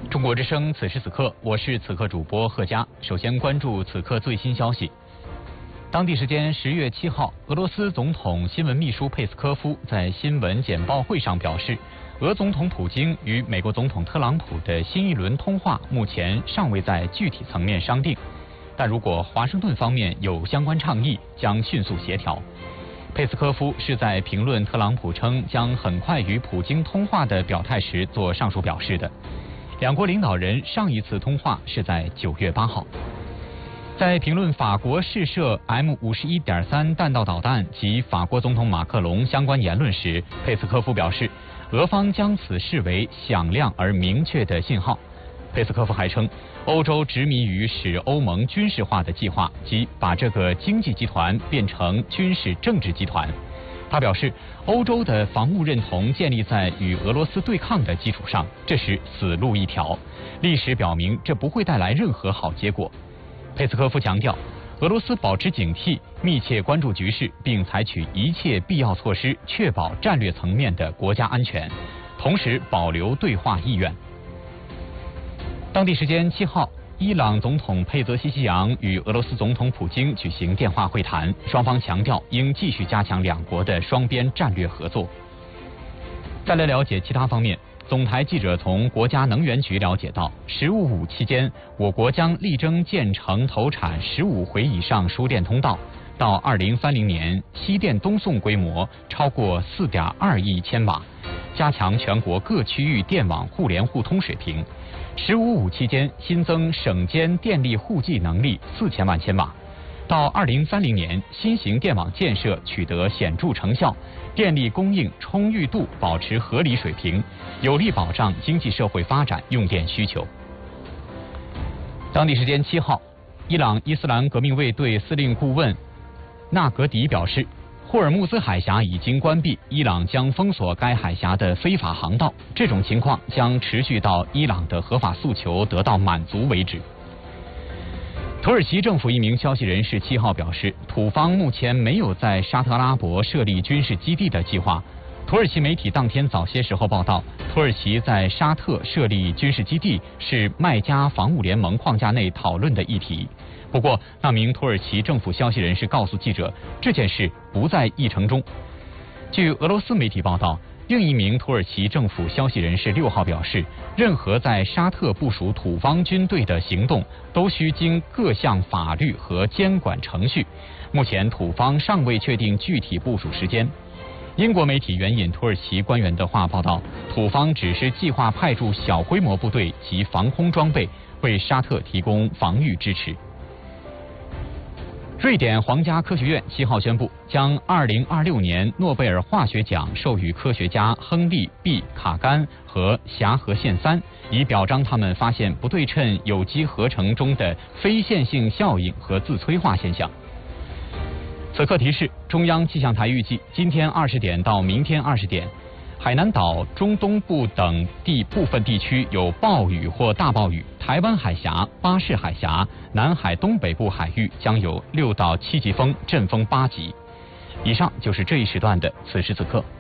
中国之声，此时此刻，我是此刻主播贺佳。首先关注此刻最新消息。当地时间10月7号，俄罗斯总统新闻秘书佩斯科夫在新闻简报会上表示，俄总统普京与美国总统特朗普的新一轮通话目前尚未在具体层面商定，但如果华盛顿方面有相关倡议，将迅速协调。佩斯科夫是在评论特朗普称将很快与普京通话的表态时做上述表示的。两国领导人上一次通话是在9月8号。在评论法国试射 M51.3 弹道导弹及法国总统马克龙相关言论时，佩斯科夫表示，俄方将此视为响亮而明确的信号。佩斯科夫还称，欧洲执迷于使欧盟军事化的计划，即把这个经济集团变成军事政治集团。他表示，欧洲的防务认同建立在与俄罗斯对抗的基础上，这是死路一条。历史表明，这不会带来任何好结果。佩斯科夫强调，俄罗斯保持警惕，密切关注局势，并采取一切必要措施，确保战略层面的国家安全，同时保留对话意愿。当地时间7号，伊朗总统佩泽西希扬与俄罗斯总统普京举行电话会谈，双方强调应继续加强两国的双边战略合作。再来了解其他方面，总台记者从国家能源局了解到，15期间，我国将力争建成投产15回以上输电通道，到2030年，西电东送规模超过4.2亿千瓦，加强全国各区域电网互联互通水平。15期间新增省间电力互计能力4000万千瓦，到2030年，新型电网建设取得显著成效，电力供应充裕度保持合理水平，有力保障经济社会发展用电需求。当地时间7号，伊朗伊斯兰革命卫队司令顾问纳格迪表示，霍尔木兹海峡已经关闭，伊朗将封锁该海峡的非法航道，这种情况将持续到伊朗的合法诉求得到满足为止。土耳其政府一名消息人士7号表示，土方目前没有在沙特阿拉伯设立军事基地的计划。土耳其媒体当天早些时候报道，土耳其在沙特设立军事基地是麦加防务联盟框架内讨论的议题。不过，那名土耳其政府消息人士告诉记者，这件事不在议程中。据俄罗斯媒体报道，另一名土耳其政府消息人士6号表示，任何在沙特部署土方军队的行动都需经各项法律和监管程序。目前土方尚未确定具体部署时间。英国媒体援引土耳其官员的话报道，土方只是计划派驻小规模部队及防空装备，为沙特提供防御支持。瑞典皇家科学院7号宣布，将2026年诺贝尔化学奖授予科学家亨利 ·B· 卡甘和霞和宪三，以表彰他们发现不对称有机合成中的非线性效应和自催化现象。此刻提示：中央气象台预计，今天20点到明天20点，海南岛中东部等地部分地区有暴雨或大暴雨，台湾海峡、巴士海峡、南海东北部海域将有6到7级风，阵风8级。以上就是这一时段的此时此刻。